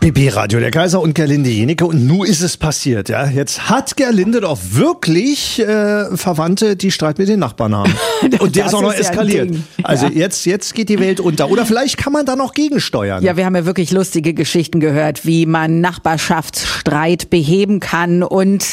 RBB Radio, der Kaiser und Gerlinde Jenecke. Und nun ist es passiert, ja. Jetzt hat Gerlinde doch wirklich Verwandte, die Streit mit den Nachbarn haben. Und der ist auch noch eskaliert. Also jetzt geht die Welt unter. Oder vielleicht kann man da noch gegensteuern. Ja, wir haben ja wirklich lustige Geschichten gehört, wie man Nachbarschaftsstreit beheben kann. Und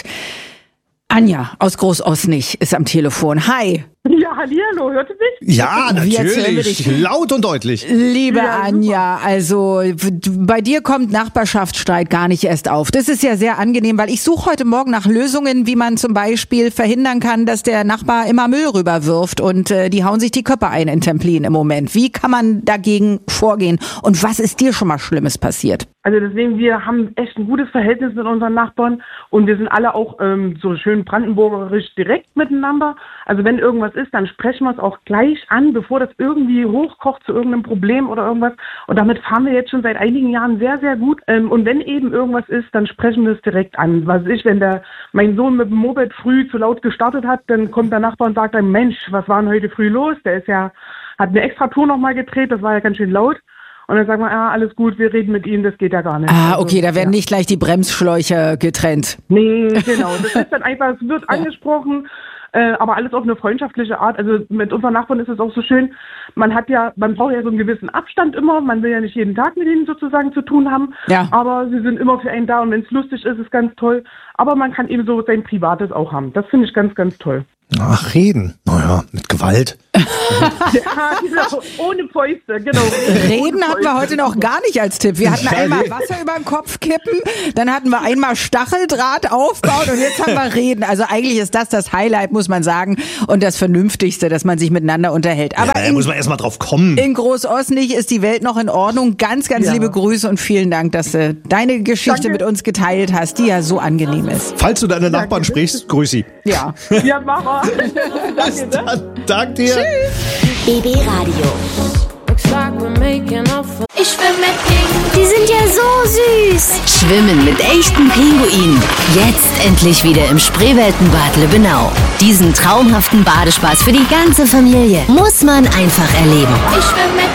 Anja aus Großosnich ist am Telefon. Hi. Ja, hallihallo, hört ihr mich? Ja, natürlich. Laut und deutlich. Liebe Anja, also bei dir kommt Nachbarschaftsstreit gar nicht erst auf. Das ist ja sehr angenehm, weil ich suche heute Morgen nach Lösungen, wie man zum Beispiel verhindern kann, dass der Nachbar immer Müll rüberwirft und die hauen sich die Köpfe ein in Templin im Moment. Wie kann man dagegen vorgehen? Und was ist dir schon mal Schlimmes passiert? Also deswegen, wir haben echt ein gutes Verhältnis mit unseren Nachbarn und wir sind alle auch so schön brandenburgerisch direkt miteinander. Also wenn irgendwas ist, dann sprechen wir es auch gleich an, bevor das irgendwie hochkocht zu irgendeinem Problem oder irgendwas. Und damit fahren wir jetzt schon seit einigen Jahren sehr, sehr gut. Und wenn eben irgendwas ist, dann sprechen wir es direkt an. Was ich, wenn mein Sohn mit dem Moped früh zu laut gestartet hat, dann kommt der Nachbar und sagt dann, Mensch, was war denn heute früh los? Der hat eine extra Tour nochmal gedreht, das war ja ganz schön laut. Und dann sagen wir, alles gut, wir reden mit ihm, das geht ja gar nicht. Okay, da werden nicht gleich die Bremsschläuche getrennt. Nee, genau. Das ist dann einfach, es wird angesprochen, aber alles auf eine freundschaftliche Art. Also mit unseren Nachbarn ist es auch so schön, man braucht ja so einen gewissen Abstand immer, man will ja nicht jeden Tag mit ihnen sozusagen zu tun haben, aber sie sind immer für einen da und wenn es lustig ist, ist es ganz toll. Aber man kann eben so sein Privates auch haben. Das finde ich ganz, ganz toll. Ach, reden. Naja, mit Gewalt. Ja, genau, ohne Fäuste, genau. Reden hatten wir heute noch gar nicht als Tipp. Wir hatten einmal Wasser über den Kopf kippen, dann hatten wir einmal Stacheldraht aufbauen und jetzt haben wir Reden. Also eigentlich ist das Highlight, muss man sagen, und das Vernünftigste, dass man sich miteinander unterhält. Aber da muss man erst mal drauf kommen. In Großosnich ist die Welt noch in Ordnung. Ganz, ganz liebe Grüße und vielen Dank, dass du deine Geschichte mit uns geteilt hast, die ja so angenehm ist. Falls du deine Nachbarn sprichst, grüß sie. Ja. Ja, mach mal. Dank dir. Tschüss. BB Radio. Ich schwimme mit Pinguinen. Die sind ja so süß. Schwimmen mit echten Pinguinen. Jetzt endlich wieder im Spreeweltenbad Lübbenau. Diesen traumhaften Badespaß für die ganze Familie muss man einfach erleben. Ich schwimme mit